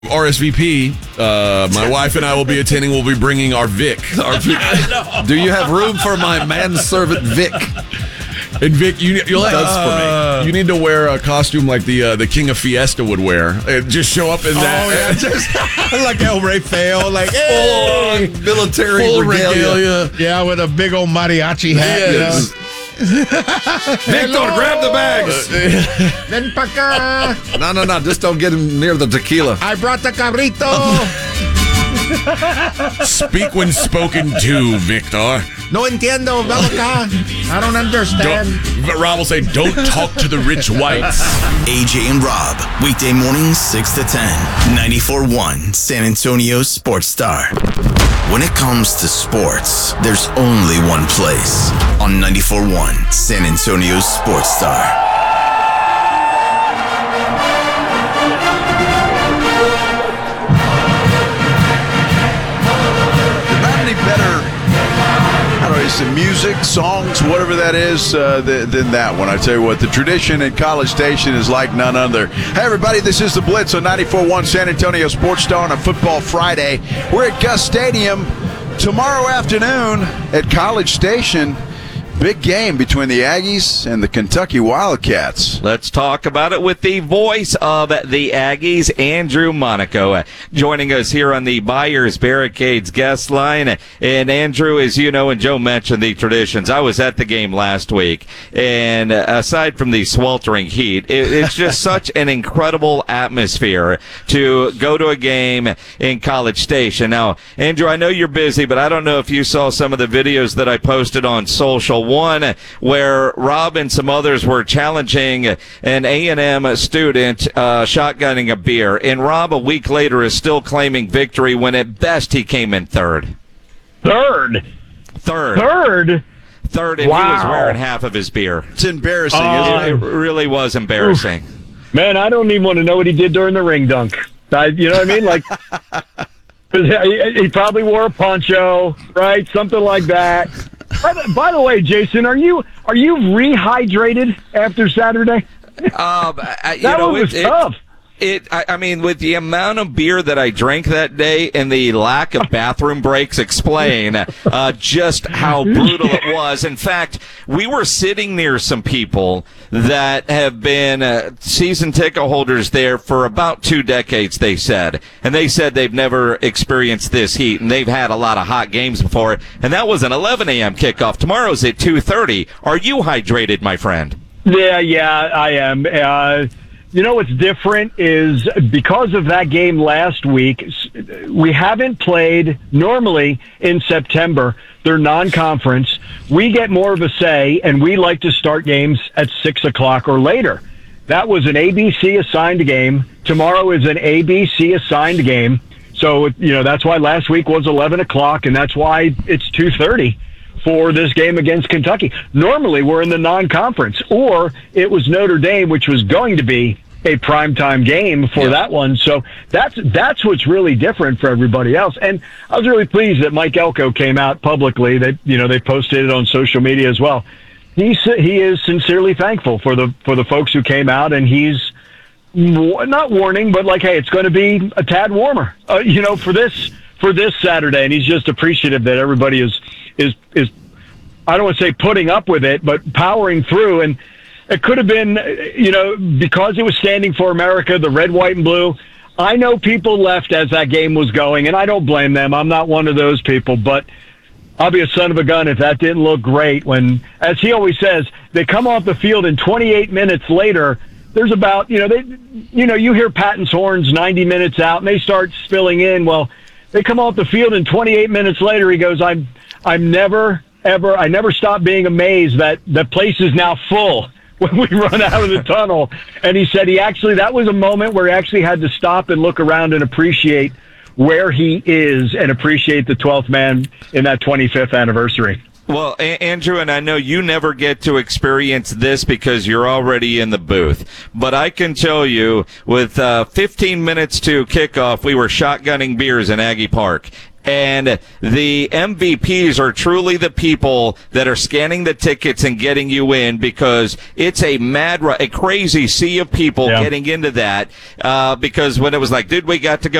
RSVP. My wife and I will be attending. We'll be bringing our Vic. Do you have room for my manservant Vic? And Vic, you need to wear a costume like the King of Fiesta would wear. Just show up in that. Just like El Rey Feo, like Full military full regalia. yeah, with a big old mariachi hat. Yes. Victor, grab the bags. Ven pa' acá. No. Just don't get him near the tequila. I brought the cabrito. Speak when spoken to, Victor. No entiendo, ven acá. I don't understand. Rob will say, don't talk to the rich whites. AJ and Rob, weekday mornings 6 to 10, 94.1 San Antonio Sports Star. When it comes to sports, there's only one place on 94.1 San Antonio Sports Star. Some music, songs, whatever that is, than that one. I tell you what, the tradition in College Station is like none other. Hey, everybody, this is The Blitz on 94.1 San Antonio Sports Star on a Football Friday. We're at Gus Stadium tomorrow afternoon at College Station. Big game between the Aggies and the Kentucky Wildcats. Let's talk about it with the voice of the Aggies, Andrew Monaco, joining us here on the Buyers Barricades guest line. And Andrew, as you know, and Joe mentioned the traditions, I was at the game last week, and aside from the sweltering heat, it's just such an incredible atmosphere to go to a game in College Station. Now, Andrew, I know you're busy, but I don't know if you saw some of the videos that I posted on social. One where Rob and some others were challenging an A&M student shotgunning a beer, and Rob a week later is still claiming victory when at best he came in third. Third. And Wow. He was wearing half of his beer. It's embarrassing, isn't It really was embarrassing. Man, I don't even want to know what he did during the ring dunk. You know what I mean? Like, 'cause he probably wore a poncho, right? Something like that. By the way, Jason, are you rehydrated after Saturday? That was tough. I mean, with the amount of beer that I drank that day and the lack of bathroom breaks explain just how brutal it was. In fact, we were sitting near some people that have been season ticket holders there for about 2 decades, they said. And they said they've never experienced this heat, and they've had a lot of hot games before. And that was an 11 a.m. kickoff. Tomorrow's at 2:30. Are you hydrated, my friend? Yeah, I am. You know what's different is because of that game last week, we haven't played normally in September. They're non-conference. We get more of a say, and we like to start games at 6 o'clock or later. That was an ABC assigned game. Tomorrow is an ABC assigned game. So, that's why last week was 11 o'clock, and that's why it's 2:30. For this game against Kentucky. Normally, we're in the non-conference, or it was Notre Dame, which was going to be a primetime game for that one. So that's what's really different for everybody else. And I was really pleased that Mike Elko came out publicly. That they posted it on social media as well. He is sincerely thankful for the folks who came out, and he's not warning, but like, hey, it's going to be a tad warmer, for this Saturday, and he's just appreciative that everybody is I don't want to say putting up with it, but powering through. And it could have been, because it was standing for America, the red, white, and blue. I know people left as that game was going, and I don't blame them. I'm not one of those people, but I'll be a son of a gun if that didn't look great when, as he always says, they come off the field and 28 minutes later, there's about, you hear Patton's horns 90 minutes out, and they start spilling in. Well, they come off the field, and 28 minutes later, he goes, I never stop being amazed that the place is now full when we run out of the tunnel. And he said that was a moment where he actually had to stop and look around and appreciate where he is and appreciate the 12th man in that 25th anniversary. Well, Andrew, and I know you never get to experience this because you're already in the booth, but I can tell you with 15 minutes to kickoff, we were shotgunning beers in Aggie Park. And the MVPs are truly the people that are scanning the tickets and getting you in, because it's a a crazy sea of people getting into that. Because when it was like, dude, we got to go